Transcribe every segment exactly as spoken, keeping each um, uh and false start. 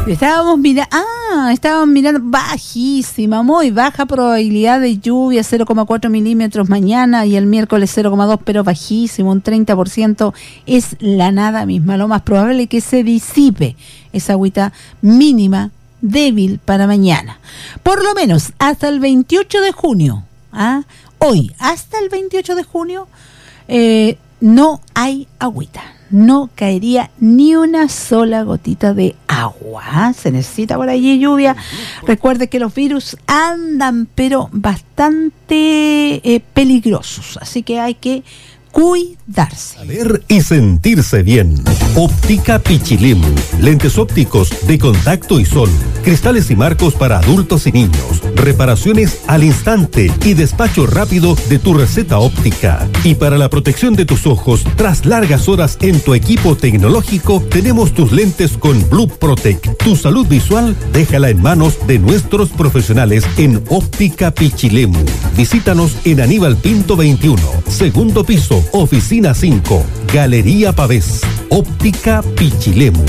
Estábamos mirando, ah, estábamos mirando, bajísima, muy baja probabilidad de lluvia, cero coma cuatro milímetros mañana y el miércoles cero coma dos, pero bajísimo, un treinta por ciento es la nada misma. Lo más probable es que se disipe esa agüita mínima, débil para mañana. Por lo menos hasta el veintiocho de junio, ¿ah? Hoy, hasta el veintiocho de junio, eh, no hay agüita. No caería ni una sola gotita de agua. Se necesita por allí lluvia. Recuerde que los virus andan, pero bastante eh, peligrosos. Así que hay que cuidarse. Ver y sentirse bien. Óptica Pichilemu. Lentes ópticos de contacto y sol. Cristales y marcos para adultos y niños. Reparaciones al instante y despacho rápido de tu receta óptica. Y para la protección de tus ojos, tras largas horas en tu equipo tecnológico, tenemos tus lentes con Blue Protect. Tu salud visual, déjala en manos de nuestros profesionales en Óptica Pichilemu. Visítanos en Aníbal Pinto veintiuno, segundo piso, oficina cinco, Galería Pavés. Óptica Pichilemu.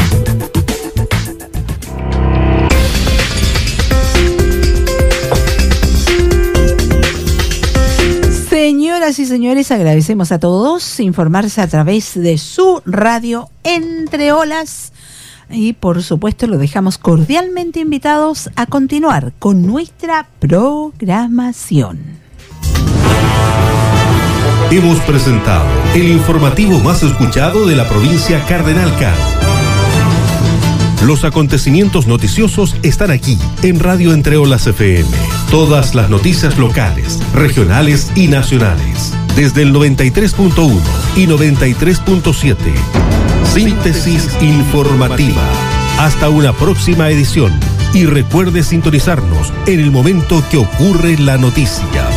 Señoras y señores, agradecemos a todos informarse a través de su radio Entre Olas y por supuesto lo dejamos cordialmente invitados a continuar con nuestra programación. Hemos presentado el informativo más escuchado de la provincia Cardenal-Car. Los acontecimientos noticiosos están aquí, en Radio Entre Olas F M. Todas las noticias locales, regionales y nacionales. Desde el noventa y tres punto uno y noventa y tres punto siete. Síntesis informativa. Hasta una próxima edición. Y recuerde sintonizarnos en el momento que ocurre la noticia.